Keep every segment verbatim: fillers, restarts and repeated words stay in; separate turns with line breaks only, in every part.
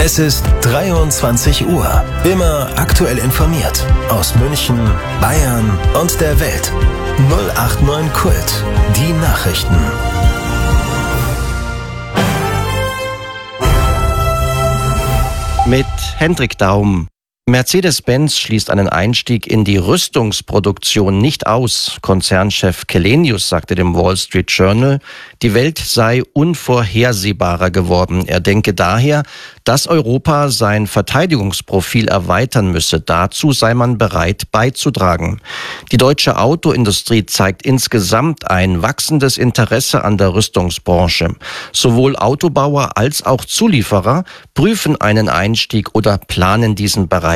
Es ist dreiundzwanzig Uhr. Immer aktuell informiert. Aus München, Bayern und der Welt. null acht neun Kult. Die Nachrichten.
Mit Hendrik Daum. Mercedes-Benz schließt einen Einstieg in die Rüstungsproduktion nicht aus. Konzernchef Källenius sagte dem Wall Street Journal, die Welt sei unvorhersehbarer geworden. Er denke daher, dass Europa sein Verteidigungsprofil erweitern müsse. Dazu sei man bereit beizutragen. Die deutsche Autoindustrie zeigt insgesamt ein wachsendes Interesse an der Rüstungsbranche. Sowohl Autobauer als auch Zulieferer prüfen einen Einstieg oder planen diesen bereits.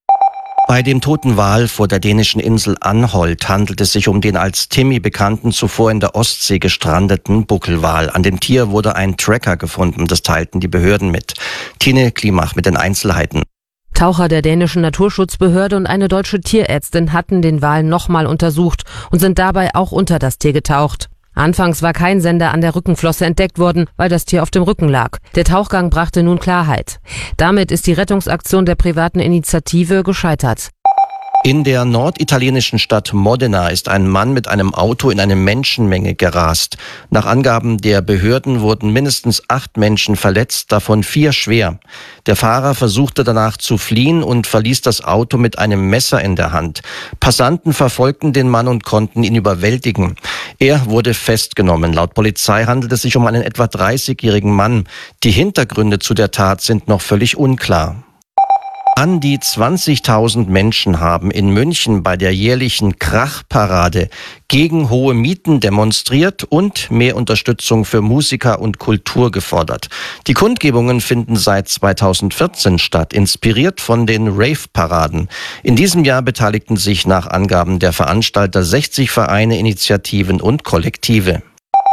Bei dem toten Wal vor der dänischen Insel Anholt handelt es sich um den als Timmy bekannten, zuvor in der Ostsee gestrandeten Buckelwal. An dem Tier wurde ein Tracker gefunden, das teilten die Behörden mit. Tine Klimach mit den Einzelheiten.
Taucher der dänischen Naturschutzbehörde und eine deutsche Tierärztin hatten den Wal nochmal untersucht und sind dabei auch unter das Tier getaucht. Anfangs war kein Sender an der Rückenflosse entdeckt worden, weil das Tier auf dem Rücken lag. Der Tauchgang brachte nun Klarheit. Damit ist die Rettungsaktion der privaten Initiative gescheitert.
In der norditalienischen Stadt Modena ist ein Mann mit einem Auto in eine Menschenmenge gerast. Nach Angaben der Behörden wurden mindestens acht Menschen verletzt, davon vier schwer. Der Fahrer versuchte danach zu fliehen und verließ das Auto mit einem Messer in der Hand. Passanten verfolgten den Mann und konnten ihn überwältigen. Er wurde festgenommen. Laut Polizei handelt es sich um einen etwa dreißigjährigen Mann. Die Hintergründe zu der Tat sind noch völlig unklar. An die zwanzigtausend Menschen haben in München bei der jährlichen Krachparade gegen hohe Mieten demonstriert und mehr Unterstützung für Musiker und Kultur gefordert. Die Kundgebungen finden seit zweitausendvierzehn statt, inspiriert von den Rave-Paraden. In diesem Jahr beteiligten sich nach Angaben der Veranstalter sechzig Vereine, Initiativen und Kollektive.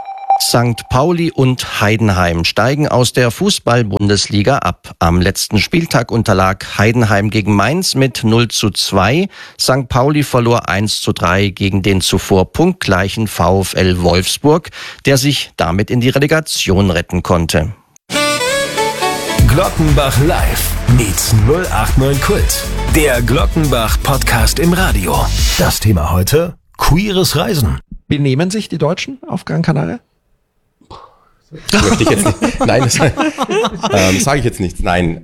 Sankt Pauli und Heidenheim steigen aus der Fußball-Bundesliga ab. Am letzten Spieltag unterlag Heidenheim gegen Mainz mit null zu zwei. Sankt Pauli verlor eins zu drei gegen den zuvor punktgleichen VfL Wolfsburg, der sich damit in die Relegation retten konnte.
Glockenbach Live meets null acht neun Kult. Der Glockenbach-Podcast im Radio. Das Thema heute: queeres Reisen.
Benehmen sich die Deutschen auf Gran Canaria?
Möchte ich jetzt nicht. Nein, das ähm, sage ich jetzt nicht. Nein.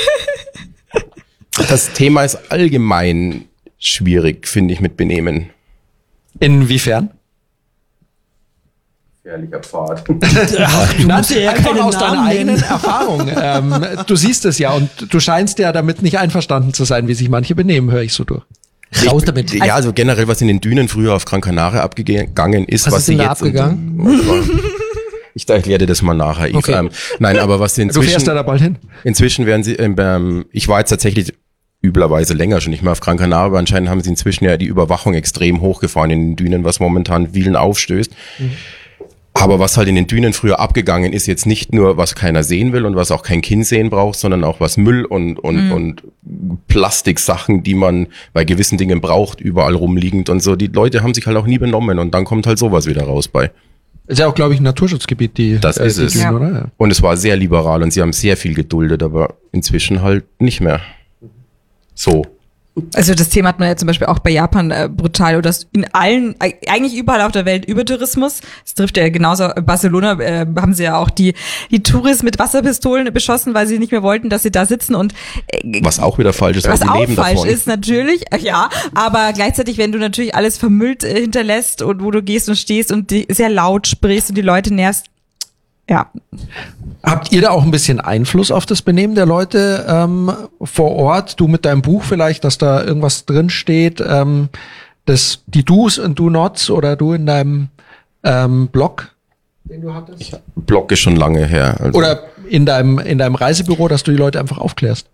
Das Thema ist allgemein schwierig, finde ich, mit Benehmen.
Inwiefern?
Gefährlicher Pfad.
Ach, du musst ja einfach aus deiner eigenen Erfahrung. Ähm, du siehst es ja und du scheinst ja damit nicht einverstanden zu sein, wie sich manche benehmen, höre ich so durch.
Raus damit. Ja, also generell, was in den Dünen früher auf Gran Canaria abgegangen ist,
was,
was
ist
sie
denn da
jetzt
abgegangen?
Und, ich erkläre dir das mal nachher. Ich,
Okay.
ähm, nein, aber was sie inzwischen...
Du fährst da bald hin?
Inzwischen werden sie... Ähm, ich war jetzt tatsächlich üblerweise länger schon nicht mehr auf Gran Canaria, aber anscheinend haben sie inzwischen ja die Überwachung extrem hochgefahren in den Dünen, was momentan vielen aufstößt. Mhm. Aber was halt in den Dünen früher abgegangen ist, jetzt nicht nur, was keiner sehen will und was auch kein Kind sehen braucht, sondern auch was Müll und und mhm. und Plastiksachen, die man bei gewissen Dingen braucht, überall rumliegend und so. Die Leute haben sich halt auch nie benommen und dann kommt halt sowas wieder raus bei.
Ist ja auch, glaube ich, ein Naturschutzgebiet, die
Das
äh,
ist
die
es.
Dünen,
Ja.
oder? Ja.
Und es war sehr liberal und sie haben sehr viel geduldet, aber inzwischen halt nicht mehr. So.
Also das Thema hat man ja zum Beispiel auch bei Japan äh, brutal oder in allen, äh, eigentlich überall auf der Welt Übertourismus. Das trifft ja genauso. In Barcelona äh, haben sie ja auch die die Touris mit Wasserpistolen beschossen, weil sie nicht mehr wollten, dass sie da sitzen und äh,
was auch wieder falsch ist, weil
was
sie
auch
leben
falsch
davon.
ist natürlich, äh, ja. Aber gleichzeitig, wenn du natürlich alles vermüllt äh, hinterlässt und wo du gehst und stehst und die, sehr laut sprichst und die Leute nervst, ja.
Habt ihr da auch ein bisschen Einfluss auf das Benehmen der Leute ähm, vor Ort? Du mit deinem Buch vielleicht, dass da irgendwas drin steht, ähm, das, die Do's und Do-Nots oder du in deinem ähm, Blog, den du hattest?
Ich, Blog ist schon lange her. Also.
Oder in deinem in deinem Reisebüro, dass du die Leute einfach aufklärst?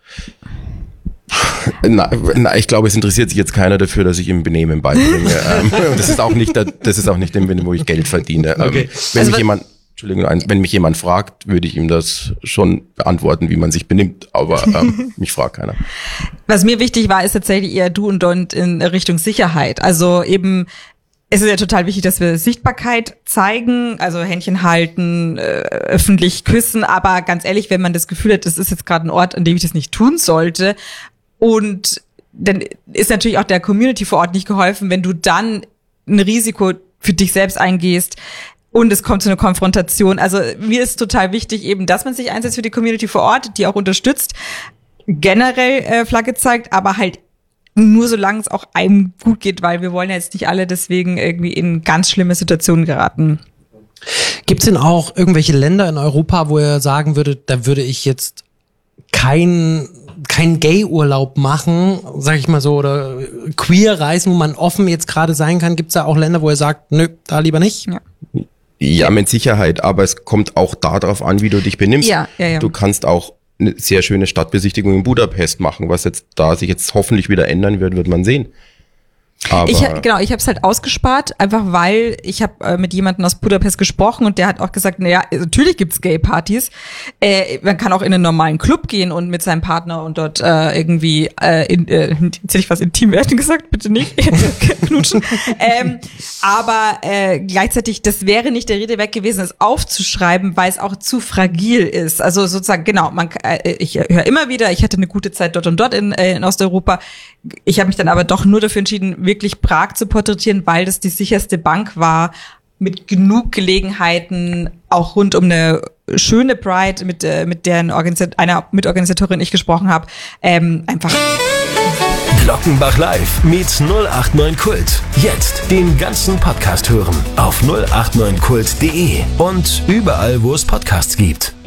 Na, na, ich glaube, es interessiert sich jetzt keiner dafür, dass ich ihm Benehmen beibringe. ähm, das ist auch nicht, der, das ist auch nicht dem, wo ich Geld verdiene.
Okay.
Ähm, wenn
also
mich jemand Entschuldigung, wenn mich jemand fragt, würde ich ihm das schon beantworten, wie man sich benimmt, aber ähm, mich fragt keiner.
Was mir wichtig war, ist tatsächlich eher Do und Don't in Richtung Sicherheit. Also eben es ist ja total wichtig, dass wir Sichtbarkeit zeigen, also Händchen halten, äh, öffentlich küssen, aber ganz ehrlich, wenn man das Gefühl hat, das ist jetzt gerade ein Ort, an dem ich das nicht tun sollte, und dann ist natürlich auch der Community vor Ort nicht geholfen, wenn du dann ein Risiko für dich selbst eingehst und es kommt zu einer Konfrontation. Also mir ist total wichtig eben, dass man sich einsetzt für die Community vor Ort, die auch unterstützt, generell äh, Flagge zeigt, aber halt nur solange es auch einem gut geht, weil wir wollen ja jetzt nicht alle deswegen irgendwie in ganz schlimme Situationen geraten.
Gibt es denn auch irgendwelche Länder in Europa, wo ihr sagen würdet, da würde ich jetzt kein kein Gay-Urlaub machen, sag ich mal so, oder queer reisen, wo man offen jetzt gerade sein kann? Gibt es da auch Länder, wo ihr sagt, nö, da lieber nicht?
Ja.
Ja, mit Sicherheit, aber es kommt auch darauf an, wie du dich benimmst.
Ja, ja, ja.
Du kannst auch eine sehr schöne Stadtbesichtigung in Budapest machen, was jetzt da sich jetzt hoffentlich wieder ändern wird, wird man sehen. Aber
ich genau, ich habe es halt ausgespart, einfach weil ich habe äh, mit jemandem aus Budapest gesprochen und der hat auch gesagt, naja, natürlich gibt's Gay-Partys. Äh, man kann auch in einen normalen Club gehen und mit seinem Partner und dort äh, irgendwie, äh, in, äh, jetzt hätte ich was Intimwerten gesagt, bitte nicht, knutschen. ähm, aber äh, gleichzeitig, das wäre nicht der Rede weg gewesen, es aufzuschreiben, weil es auch zu fragil ist. Also sozusagen, genau, man, äh, ich höre immer wieder, ich hatte eine gute Zeit dort und dort in, äh, in Osteuropa. Ich habe mich dann aber doch nur dafür entschieden, wirklich Prag zu porträtieren, weil das die sicherste Bank war, mit genug Gelegenheiten, auch rund um eine schöne Pride, mit, äh, mit deren Organisa- einer Mitorganisatorin ich gesprochen habe, ähm, einfach.
Glockenbach Live meets null acht neun Kult. Jetzt den ganzen Podcast hören auf null acht neun kult punkt de und überall, wo es Podcasts gibt.